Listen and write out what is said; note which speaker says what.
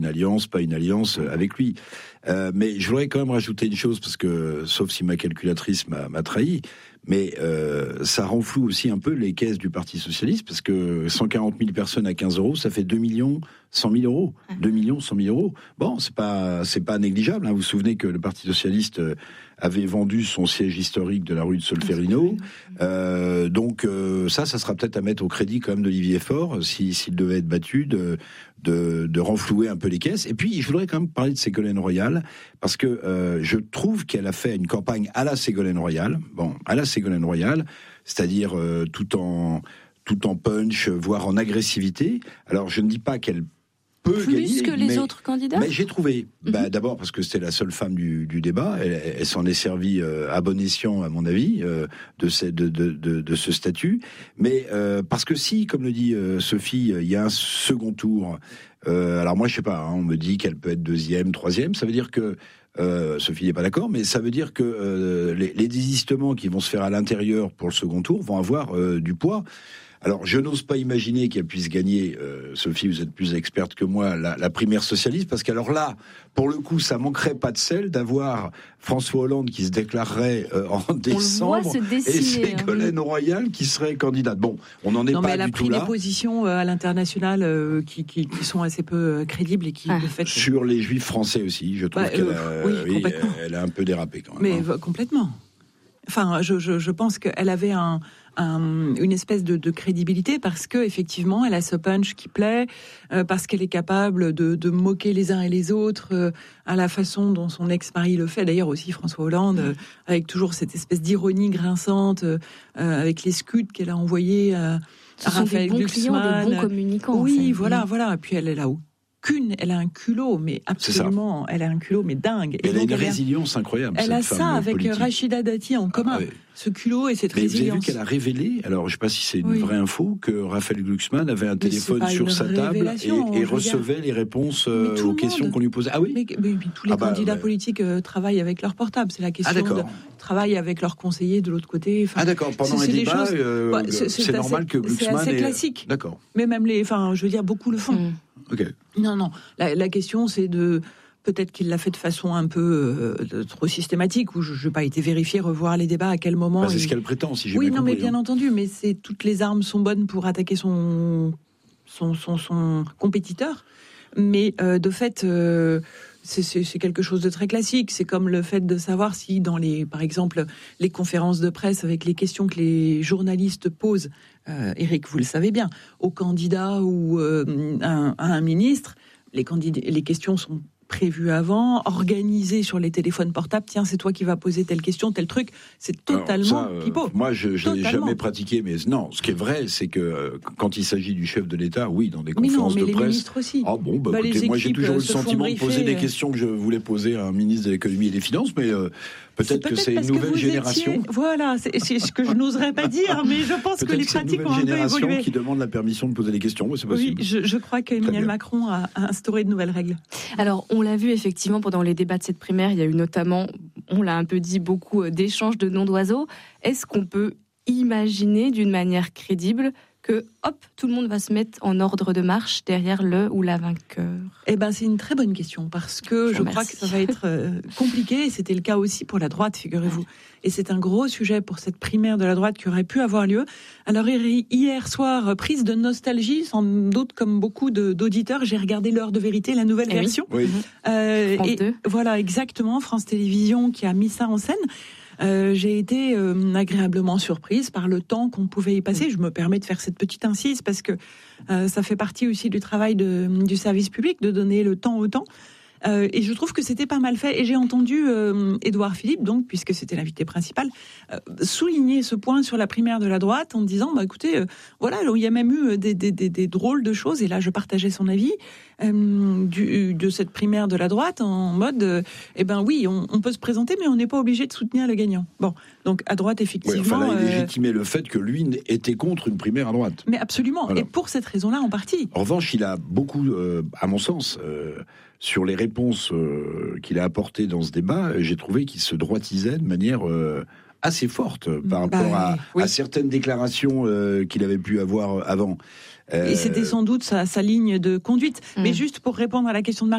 Speaker 1: alliance, pas une alliance avec lui. Mais je voudrais quand même rajouter une chose, parce que, sauf si ma calculatrice m'a trahi, mais ça rend flou aussi un peu les caisses du Parti Socialiste, parce que 140 000 personnes à 15 euros, ça fait 2 100 000 euros. 2 100 000 euros. Bon, c'est pas négligeable. Hein. Vous vous souvenez que le Parti Socialiste avait vendu son siège historique de la rue de Solferino. Donc ça sera peut-être à mettre au crédit quand même d'Olivier Faure, s'il devait être battu, de renflouer un peu les caisses. Et puis, je voudrais quand même parler de Ségolène Royal, parce que je trouve qu'elle a fait une campagne à la Ségolène Royal. Bon, à la Ségolène Royal, c'est-à-dire tout en punch, voire en agressivité. Alors, je ne dis pas qu'elle peut
Speaker 2: plus
Speaker 1: gagner,
Speaker 2: que les autres candidats.
Speaker 1: Mais j'ai trouvé, d'abord parce que c'était la seule femme du débat, elle s'en est servie à bon escient, à mon avis, de ce statut. Mais parce que si, comme le dit Sophie, il y a un second tour. Alors moi, je sais pas. Hein, on me dit qu'elle peut être deuxième, troisième. Ça veut dire que Sophie n'est pas d'accord, mais ça veut dire que les désistements qui vont se faire à l'intérieur pour le second tour vont avoir du poids. Alors, je n'ose pas imaginer qu'elle puisse gagner, Sophie, vous êtes plus experte que moi, la primaire socialiste, parce qu'alors là, pour le coup, ça manquerait pas de sel d'avoir François Hollande qui se déclarerait en décembre et Ségolène Royal qui serait candidate. Bon, on n'en est pas du tout là.
Speaker 3: Elle a pris des positions à l'international qui sont assez peu crédibles et qui, de fait...
Speaker 1: Sur les Juifs français aussi, je trouve elle a un peu dérapé quand même.
Speaker 3: Mais complètement. Enfin, je pense qu'elle avait une espèce de crédibilité parce que effectivement, elle a ce punch qui plaît, parce qu'elle est capable de moquer les uns et les autres à la façon dont son ex-mari le fait. D'ailleurs aussi François Hollande, avec toujours cette espèce d'ironie grinçante, avec les scuds qu'elle a envoyés à Raphaël Glucksmann.
Speaker 2: Des bons communicants.
Speaker 3: Oui, voilà. Et puis elle est là où. Elle a un culot, mais absolument, elle a un culot, mais dingue.
Speaker 1: Elle a une résilience incroyable.
Speaker 3: Elle a ça avec politique. Rachida Dati en commun. Ce culot et cette résilience.
Speaker 1: Vous avez vu qu'elle a révélé, alors je ne sais pas si c'est une vraie info, que Raphaël Glucksmann avait un téléphone sur sa table et recevait les réponses aux questions qu'on lui posait. Ah oui.
Speaker 3: Mais tous les candidats politiques travaillent avec leur portable. C'est la question de travailler avec leurs conseillers de l'autre côté.
Speaker 1: Enfin, d'accord. Pendant un débat, c'est normal que Glucksmann.
Speaker 3: C'est assez classique.
Speaker 1: D'accord.
Speaker 3: Mais même beaucoup le font.
Speaker 1: Okay.
Speaker 3: Non. La question, c'est de... Peut-être qu'il l'a fait de façon un peu trop systématique, où je n'ai pas été vérifier, revoir les débats, à quel moment...
Speaker 1: c'est ce qu'elle prétend, si j'ai bien compris.
Speaker 3: Oui, mais bien entendu, mais toutes les armes sont bonnes pour attaquer son compétiteur. Mais de fait... C'est quelque chose de très classique. C'est comme le fait de savoir si par exemple, les conférences de presse avec les questions que les journalistes posent, Eric, vous le savez bien, aux candidats ou à un ministre, les questions sont prévues avant, organisées sur les téléphones portables. Tiens, c'est toi qui vas poser telle question, tel truc. C'est totalement pipeau.
Speaker 1: Moi, je l'ai jamais pratiqué, mais non. Ce qui est vrai, c'est que quand il s'agit du chef de l'État, oui, dans des conférences de presse.
Speaker 3: Les ministres aussi.
Speaker 1: Ah bon, écoutez, moi j'ai toujours eu le sentiment de poser des questions que je voulais poser à un ministre de l'économie et des finances, mais peut-être que c'est une nouvelle génération.
Speaker 3: Voilà, c'est ce que je n'oserais pas dire, mais je pense que les pratiques ont un peu évolué.
Speaker 1: Peut-être que c'est une nouvelle génération qui demande la permission de poser des questions. C'est possible.
Speaker 3: Oui, je crois qu'Emmanuel Macron a instauré de nouvelles règles.
Speaker 2: Alors, on l'a vu effectivement pendant les débats de cette primaire, il y a eu notamment, on l'a un peu dit, beaucoup d'échanges de noms d'oiseaux. Est-ce qu'on peut imaginer d'une manière crédible que, tout le monde va se mettre en ordre de marche derrière le ou la vainqueur?
Speaker 3: C'est une très bonne question, parce que je crois que ça va être compliqué, et c'était le cas aussi pour la droite, figurez-vous. Et c'est un gros sujet pour cette primaire de la droite qui aurait pu avoir lieu. Alors hier soir, prise de nostalgie, sans doute comme beaucoup d'auditeurs, j'ai regardé l'heure de vérité, la nouvelle version.
Speaker 1: Oui.
Speaker 3: France 2. Voilà, exactement, France Télévisions qui a mis ça en scène. J'ai été agréablement surprise par le temps qu'on pouvait y passer. Je me permets de faire cette petite incise parce que ça fait partie aussi du travail du service public, de donner le temps au temps. Et je trouve que c'était pas mal fait. Et j'ai entendu Édouard Philippe, donc, puisque c'était l'invité principal, souligner ce point sur la primaire de la droite en disant, écoutez, voilà, il y a même eu des drôles de choses. Et là, je partageais son avis de cette primaire de la droite en mode, oui, on peut se présenter, mais on n'est pas obligé de soutenir le gagnant. Bon, donc à droite, effectivement...
Speaker 1: il légitimait le fait que lui était contre une primaire à droite.
Speaker 3: Mais absolument, voilà. Et pour cette raison-là en partie.
Speaker 1: En revanche, il a beaucoup, à mon sens... sur les réponses qu'il a apportées dans ce débat, j'ai trouvé qu'il se droitisait de manière assez forte par rapport à certaines déclarations qu'il avait pu avoir avant.
Speaker 3: Et c'était sans doute sa ligne de conduite. Mais juste pour répondre à la question de Marie,